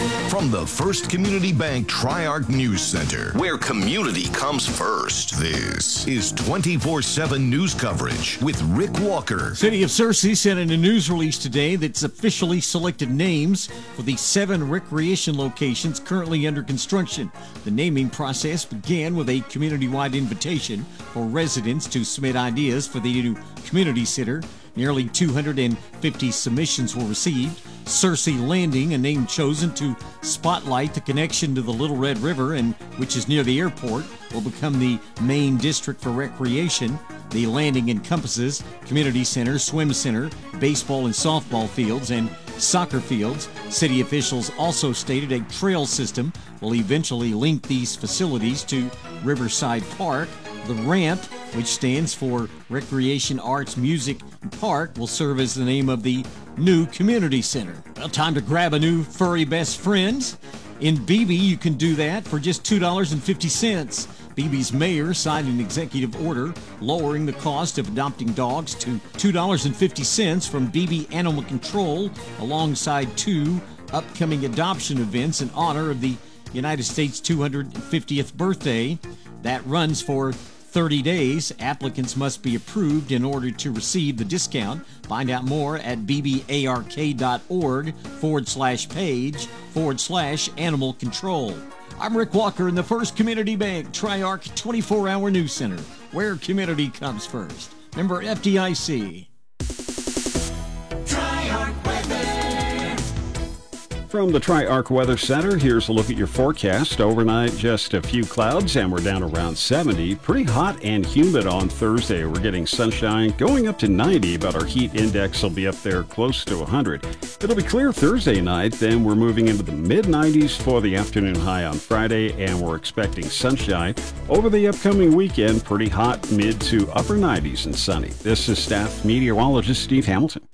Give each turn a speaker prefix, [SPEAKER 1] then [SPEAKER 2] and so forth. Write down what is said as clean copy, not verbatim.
[SPEAKER 1] From the First Community Bank Tri-Arc News Center, where community comes first, this is 24/7 news coverage with Rick Walker.
[SPEAKER 2] City of Searcy sent in a news release today that's officially selected names for the 7 recreation locations currently under construction. The naming process began with a community-wide invitation for residents to submit ideas for the new community center. Nearly 250 submissions were received. Searcy Landing, a name chosen to spotlight the connection to the Little Red River, and which is near the airport, will become the main district for recreation. The landing encompasses community center, swim center, baseball and softball fields, and soccer fields. City officials also stated a trail system will eventually link these facilities to Riverside Park. The ramp, which stands for Recreation Arts Music Park, will serve as the name of the new community center. Well, time to grab a new furry best friend. In Beebe, you can do that for just $2.50. Beebe's mayor signed an executive order lowering the cost of adopting dogs to $2.50 from Beebe Animal Control, alongside 2 upcoming adoption events in honor of the United States 250th birthday. That runs for 30 days. Applicants must be approved in order to receive the discount. Find out more at bbark.org/page/animal control. I'm Rick Walker in the First Community Bank Tri-Arc 24-hour news center, where community comes first. Member FDIC.
[SPEAKER 3] From the Tri-Arc Weather Center, here's a look at your forecast. Overnight, just a few clouds, and we're down around 70. Pretty hot and humid on Thursday. We're getting sunshine going up to 90, but our heat index will be up there close to 100. It'll be clear Thursday night, then we're moving into the mid-90s for the afternoon high on Friday, and we're expecting sunshine. Over the upcoming weekend, pretty hot, mid to upper 90s and sunny. This is staff meteorologist Steve Hamilton.